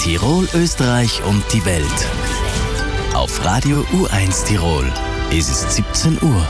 Tirol, Österreich und die Welt. Auf Radio U1 Tirol ist es 17 Uhr.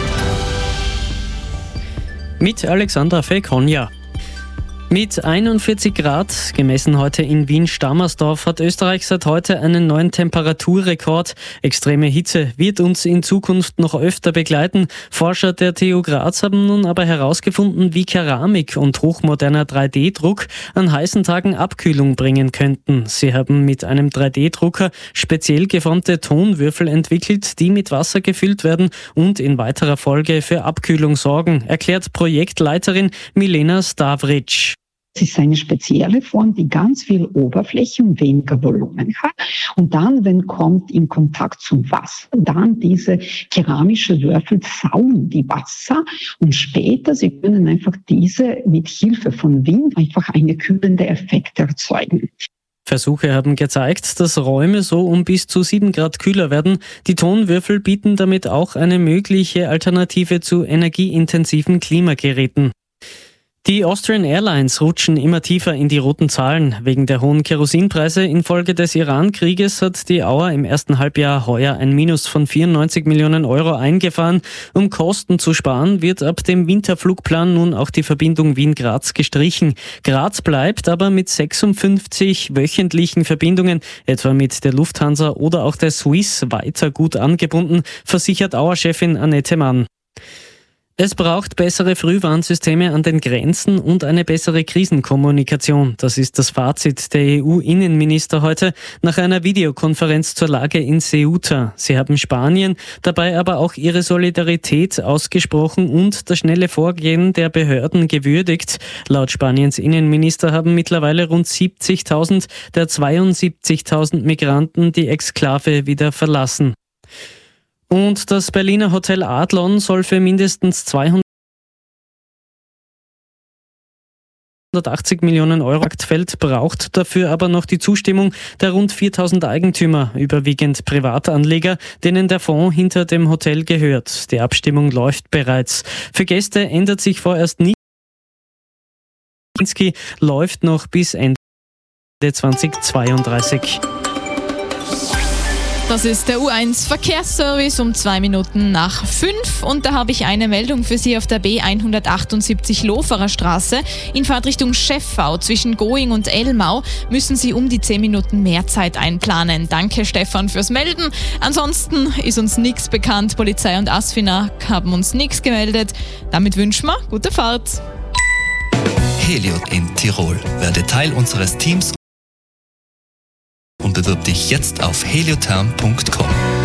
Mit Alexandra Felkonja. Mit 41 Grad, gemessen heute in Wien-Stammersdorf, hat Österreich seit heute einen neuen Temperaturrekord. Extreme Hitze wird uns in Zukunft noch öfter begleiten. Forscher der TU Graz haben nun aber herausgefunden, wie Keramik und hochmoderner 3D-Druck an heißen Tagen Abkühlung bringen könnten. Sie haben mit einem 3D-Drucker speziell geformte Tonwürfel entwickelt, die mit Wasser gefüllt werden und in weiterer Folge für Abkühlung sorgen, erklärt Projektleiterin Milena Stavric. Es ist eine spezielle Form, die ganz viel Oberfläche und weniger Volumen hat. Und dann, wenn kommt in Kontakt zum Wasser, dann diese keramische Würfel saugen die Wasser und später, sie können einfach diese mit Hilfe von Wind einfach eine kühlende Effekt erzeugen. Versuche haben gezeigt, dass Räume so um bis zu 7 Grad kühler werden. Die Tonwürfel bieten damit auch eine mögliche Alternative zu energieintensiven Klimageräten. Die Austrian Airlines rutschen immer tiefer in die roten Zahlen. Wegen der hohen Kerosinpreise infolge des Iran-Krieges hat die Auer im ersten Halbjahr heuer ein Minus von 94 Millionen Euro eingefahren. Um Kosten zu sparen, wird ab dem Winterflugplan nun auch die Verbindung Wien-Graz gestrichen. Graz bleibt aber mit 56 wöchentlichen Verbindungen, etwa mit der Lufthansa oder auch der Swiss, weiter gut angebunden, versichert Auer-Chefin Annette Mann. Es braucht bessere Frühwarnsysteme an den Grenzen und eine bessere Krisenkommunikation. Das ist das Fazit der EU-Innenminister heute nach einer Videokonferenz zur Lage in Ceuta. Sie haben Spanien dabei aber auch ihre Solidarität ausgesprochen und das schnelle Vorgehen der Behörden gewürdigt. Laut Spaniens Innenminister haben mittlerweile rund 70.000 der 72.000 Migranten die Exklave wieder verlassen. Und das Berliner Hotel Adlon soll für mindestens 280 Millionen Euro Marktfeld, braucht dafür aber noch die Zustimmung der rund 4.000 Eigentümer, überwiegend Privatanleger, denen der Fonds hinter dem Hotel gehört. Die Abstimmung läuft bereits. Für Gäste ändert sich vorerst nichts. Läuft noch bis Ende 2032. Das ist der U1 Verkehrsservice um 2 Minuten nach 5 und da habe ich eine Meldung für Sie auf der B178 Loferer Straße. In Fahrtrichtung Scheffau zwischen Going und Elmau müssen Sie um die 10 Minuten mehr Zeit einplanen. Danke Stefan fürs Melden. Ansonsten ist uns nichts bekannt. Polizei und ASFINAG haben uns nichts gemeldet. Damit wünschen wir gute Fahrt. Helios in Tirol. Werde Teil unseres Teams und bewirb dich jetzt auf heliotherm.com.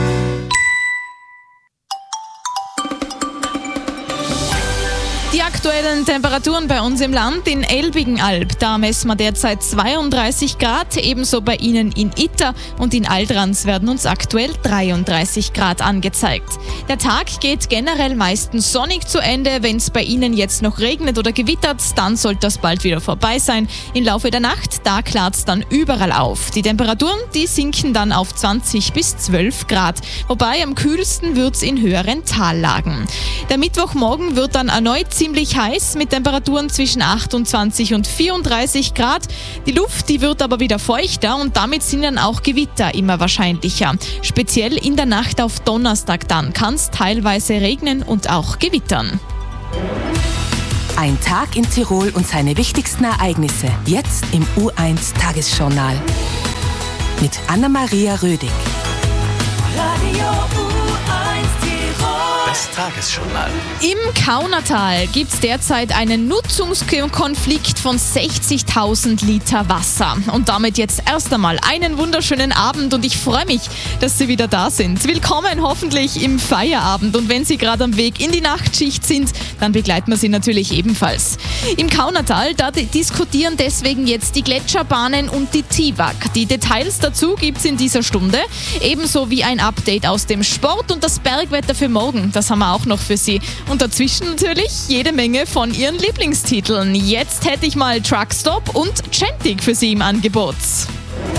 Die aktuellen Temperaturen bei uns im Land in Elbigenalb, da messen wir derzeit 32 Grad, ebenso bei Ihnen in Itter und in Aldrans werden uns aktuell 33 Grad angezeigt. Der Tag geht generell meistens sonnig zu Ende, wenn es bei Ihnen jetzt noch regnet oder gewittert, dann sollte das bald wieder vorbei sein. Im Laufe der Nacht, da klart es dann überall auf. Die Temperaturen, die sinken dann auf 20 bis 12 Grad, wobei am kühlsten wird es in höheren Tallagen. Der Mittwochmorgen wird dann erneut ziemlich heiß mit Temperaturen zwischen 28 und 34 Grad. Die Luft, die wird aber wieder feuchter und damit sind dann auch Gewitter immer wahrscheinlicher. Speziell in der Nacht auf Donnerstag dann kann es teilweise regnen und auch gewittern. Ein Tag in Tirol und seine wichtigsten Ereignisse. Jetzt im U1 Tagesjournal. Mit Anna-Maria Rödig. Radio U1 Tirol. Das Tagesjournal. Im Kaunertal gibt es derzeit einen Nutzungskonflikt von 60.000 Liter Wasser. Und damit jetzt erst einmal einen wunderschönen Abend und ich freue mich, dass Sie wieder da sind. Willkommen hoffentlich im Feierabend und wenn Sie gerade am Weg in die Nachtschicht sind, dann begleiten wir Sie natürlich ebenfalls. Im Kaunertal, da diskutieren deswegen jetzt die Gletscherbahnen und die TIWAG. Die Details dazu gibt es in dieser Stunde, ebenso wie ein Update aus dem Sport und das Bergwetter für morgen. Das haben wir auch noch für Sie. Und dazwischen natürlich jede Menge von Ihren Lieblingstiteln. Jetzt hätte ich mal Truckstop und Chantic für Sie im Angebot.